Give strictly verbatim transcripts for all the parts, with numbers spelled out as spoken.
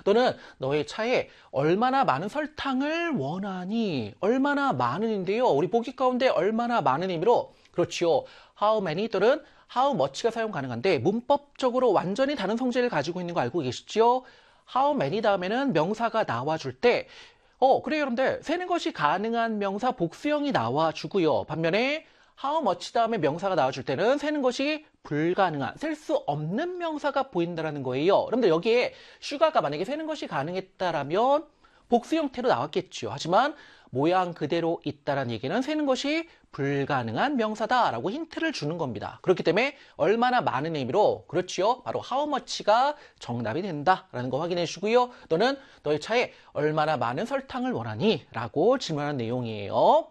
너는 너의 차에 얼마나 많은 설탕을 원하니? 얼마나 많은인데요. 우리 보기 가운데 얼마나 많은 의미로 그렇지요. how many 또는 how much가 사용 가능한데 문법적으로 완전히 다른 성질을 가지고 있는 거 알고 계시죠? how many 다음에는 명사가 나와줄 때 어, 그래요, 여러분들. 세는 것이 가능한 명사 복수형이 나와주고요. 반면에 how much 다음에 명사가 나와줄 때는 세는 것이 불가능한, 셀 수 없는 명사가 보인다는 거예요. 여러분들 여기에 슈가가 만약에 세는 것이 가능했다라면 복수 형태로 나왔겠죠. 하지만 모양 그대로 있다라는 얘기는 세는 것이 불가능한 명사다라고 힌트를 주는 겁니다. 그렇기 때문에 얼마나 많은 의미로 그렇지요. 바로 how much가 정답이 된다라는 거 확인해 주고요. 너는 너의 차에 얼마나 많은 설탕을 원하니? 라고 질문한 내용이에요.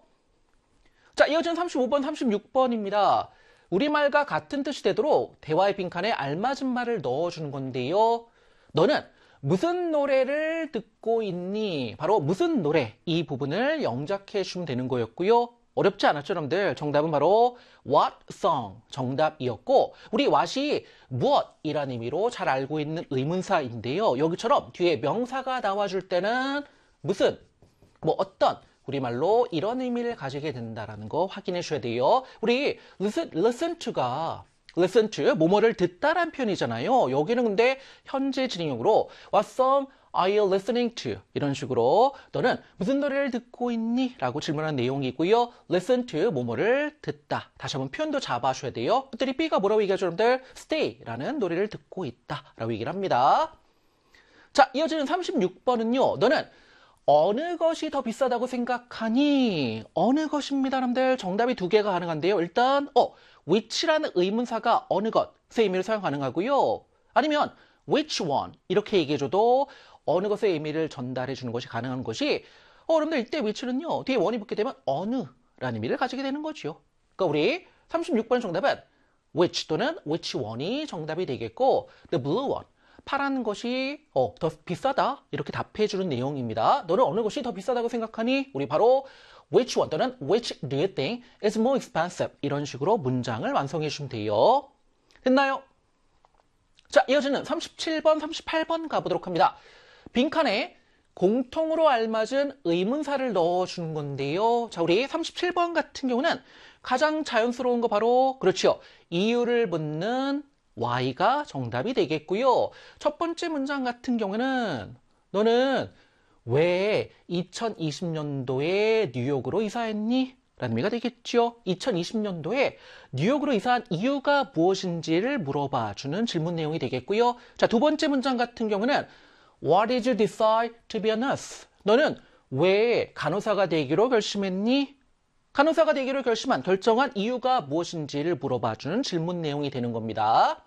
자, 이어진 삼십오 번, 삼십육 번입니다. 우리말과 같은 뜻이 되도록 대화의 빈칸에 알맞은 말을 넣어주는 건데요. 너는 무슨 노래를 듣고 있니? 바로 무슨 노래 이 부분을 영작해 주면 되는 거였고요. 어렵지 않았죠, 여러분들? 정답은 바로 what song 정답이었고 우리 what이 무엇이라는 의미로 잘 알고 있는 의문사인데요. 여기처럼 뒤에 명사가 나와줄 때는 무슨, 뭐 어떤 우리말로 이런 의미를 가지게 된다는 거 확인해 줘야 돼요. 우리 listen, listen to가 listen to, 뭐뭐를 듣다란 표현이잖아요. 여기는 근데 현재 진행형으로 What song are you listening to? 이런 식으로 너는 무슨 노래를 듣고 있니? 라고 질문한 내용이고요. listen to, 뭐뭐를 듣다. 다시 한번 표현도 잡아줘야 돼요. 그들이 B가 뭐라고 얘기하죠, 여러분들? stay라는 노래를 듣고 있다. 라고 얘기를 합니다. 자, 이어지는 삼십육 번은요. 너는 어느 것이 더 비싸다고 생각하니? 어느 것입니다, 여러분들. 정답이 두 개가 가능한데요. 일단 어, which라는 의문사가 어느 것의 의미를 사용 가능하고요. 아니면 which one 이렇게 얘기해줘도 어느 것의 의미를 전달해 주는 것이 가능한 것이 어, 여러분들 이때 which는요. 뒤에 one이 붙게 되면 어느라는 의미를 가지게 되는 거죠. 그러니까 우리 삼십육 번 정답은 which 또는 which one이 정답이 되겠고 the blue one 파란 것이 어, 더 비싸다 이렇게 답해주는 내용입니다. 너는 어느 것이 더 비싸다고 생각하니? 우리 바로 which one 또는 which do you think is more expensive 이런 식으로 문장을 완성해 주시면 돼요. 됐나요? 자, 이어지는 삼십칠 번, 삼십팔 번 가보도록 합니다. 빈칸에 공통으로 알맞은 의문사를 넣어주는 건데요. 자, 우리 삼십칠 번 같은 경우는 가장 자연스러운 거 바로 그렇죠. 이유를 묻는 Y가 정답이 되겠고요. 첫 번째 문장 같은 경우는 너는 왜 이천이십 년도에 뉴욕으로 이사했니? 라는 의미가 되겠죠. 이천이십 년도에 뉴욕으로 이사한 이유가 무엇인지를 물어봐주는 질문 내용이 되겠고요. 자, 두 번째 문장 같은 경우는 Why did you decide to be a nurse? 너는 왜 간호사가 되기로 결심했니? 간호사가 되기로 결심한, 결정한 이유가 무엇인지를 물어봐주는 질문 내용이 되는 겁니다.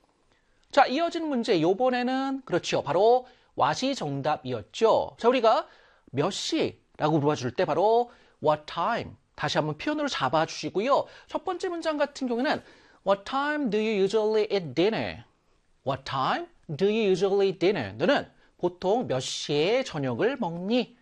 자, 이어진 문제, 요번에는 그렇죠. 바로 what이 정답이었죠. 자, 우리가 몇 시라고 물어봐줄 때 바로 what time. 다시 한번 표현으로 잡아주시고요. 첫 번째 문장 같은 경우는 What time do you usually eat dinner? What time do you usually eat dinner? 너는 보통 몇 시에 저녁을 먹니?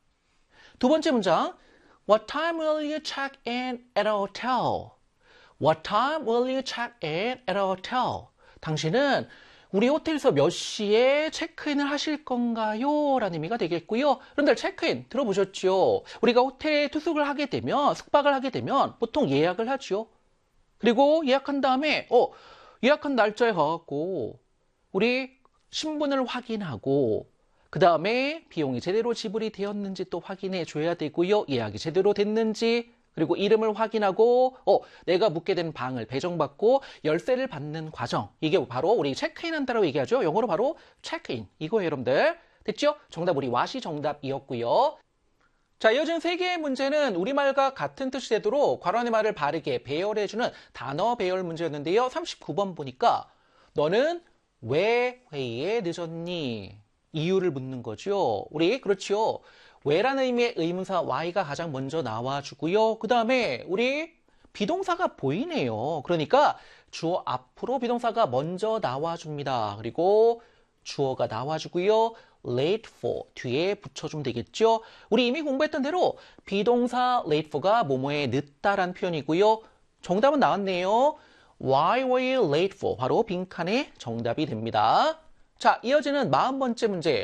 두 번째 문장 What time will you check in at a hotel? What time will you check in at a hotel? 당신은 우리 호텔에서 몇 시에 체크인을 하실 건가요? 라는 의미가 되겠고요. 그런데 체크인 들어보셨죠? 우리가 호텔에 투숙을 하게 되면, 숙박을 하게 되면 보통 예약을 하죠. 그리고 예약한 다음에 어 예약한 날짜에 가갖고 우리 신분을 확인하고 그 다음에 비용이 제대로 지불이 되었는지 또 확인해 줘야 되고요. 예약이 제대로 됐는지 그리고 이름을 확인하고 어 내가 묵게 된 방을 배정받고 열쇠를 받는 과정. 이게 바로 우리 체크인 한다고 얘기하죠. 영어로 바로 체크인. 이거예요, 여러분들. 됐죠? 정답 우리 what이 정답이었고요. 자, 이어진 세 개의 문제는 우리말과 같은 뜻이 되도록 괄호 안의 말을 바르게 배열해주는 단어 배열 문제였는데요. 삼십구 번 보니까 너는 왜 회의에 늦었니? 이유를 묻는 거죠. 우리 그렇죠. 왜라는 의미의 의문사 Y가 가장 먼저 나와주고요. 그 다음에 우리 비동사가 보이네요. 그러니까 주어 앞으로 비동사가 먼저 나와줍니다. 그리고 주어가 나와주고요. late for 뒤에 붙여주면 되겠죠. 우리 이미 공부했던 대로 비동사 late for가 뭐뭐에 늦다란 표현이고요. 정답은 나왔네요. Why were you late for? 바로 빈칸에 정답이 됩니다. 자, 이어지는 사십 번째 문제.